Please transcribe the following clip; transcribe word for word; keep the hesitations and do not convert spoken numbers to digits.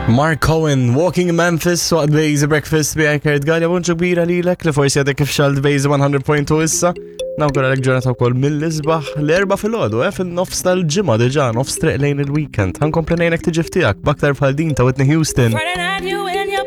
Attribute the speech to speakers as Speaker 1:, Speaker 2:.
Speaker 1: Mark Cohen, Walking in Memphis, waqt Bejzi Breakfast bi Kurt Gallia, bunġu kbira li l-ek li forsi għadek kif xald Bejzi one hundred point two issa. Nawkol għalek ġurnata wkoll mill-isbaħ l-erba fil-ħodu, eh, fil-nofs tal-ġimgħa diġà, nofs triq lejn il-weekend. Ħankompli ngħinek tiġi ftijak b'aktar bħal din ta' Whitney Houston.